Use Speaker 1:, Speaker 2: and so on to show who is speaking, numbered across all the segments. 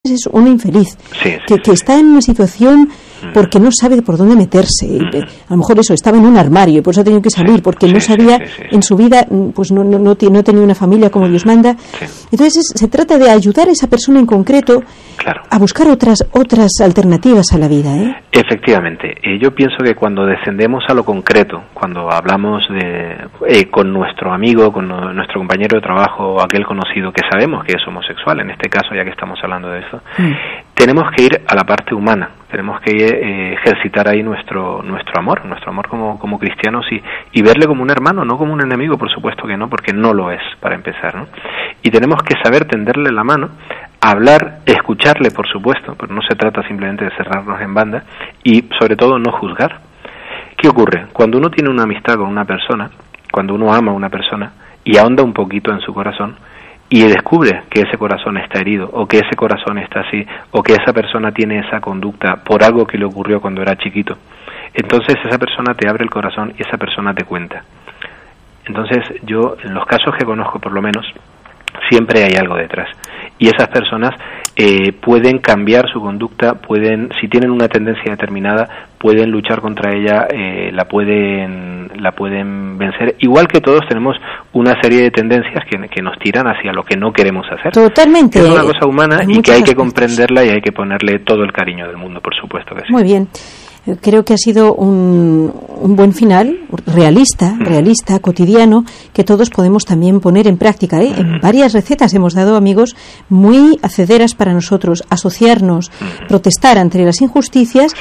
Speaker 1: veces es un infeliz,
Speaker 2: sí,
Speaker 1: que está en una situación porque no sabe por dónde meterse. A lo mejor eso, estaba en un armario y por eso ha tenido que salir, porque no sabía en su vida, pues no ha tenido una familia como Dios manda. Entonces se trata de ayudar a esa persona en concreto a buscar otras alternativas a la vida, ¿eh?
Speaker 2: Efectivamente. Yo pienso que cuando descendemos a lo concreto, cuando hablamos con nuestro amigo, con nuestro compañero de trabajo o aquel conocido que sabemos que es homosexual, en este caso, ya que estamos hablando de eso, tenemos que ir a la parte humana, tenemos que ejercitar ahí nuestro amor como cristianos y verle como un hermano, no como un enemigo, por supuesto que no, porque no lo es, para empezar, ¿no? Y tenemos que saber tenderle la mano, hablar, escucharle, por supuesto, pero no se trata simplemente de cerrarnos en banda, y sobre todo no juzgar. ¿Qué ocurre? Cuando uno tiene una amistad con una persona, cuando uno ama a una persona y ahonda un poquito en su corazón y descubre que ese corazón está herido, o que ese corazón está así, o que esa persona tiene esa conducta por algo que le ocurrió cuando era chiquito, entonces esa persona te abre el corazón y esa persona te cuenta. Entonces yo, en los casos que conozco por lo menos, siempre hay algo detrás. Y esas personas pueden cambiar su conducta, si tienen una tendencia determinada, pueden luchar contra ella, la pueden vencer. Igual que todos tenemos una serie de tendencias que nos tiran hacia lo que no queremos hacer.
Speaker 1: Totalmente.
Speaker 2: Es una cosa humana y que hay que comprenderla y hay que ponerle todo el cariño del mundo, por supuesto que sí.
Speaker 1: Muy bien. Creo que ha sido un buen final, realista, cotidiano, que todos podemos también poner en práctica, ¿eh? En varias recetas hemos dado, amigos, muy hacederas para nosotros, asociarnos, protestar ante las injusticias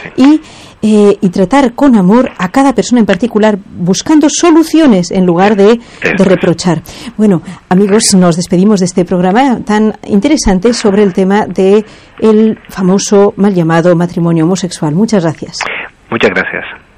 Speaker 1: y tratar con amor a cada persona en particular, buscando soluciones en lugar de reprochar. Bueno, amigos, nos despedimos de este programa tan interesante sobre el tema de el famoso mal llamado matrimonio homosexual. Muchas gracias.
Speaker 2: Muchas gracias.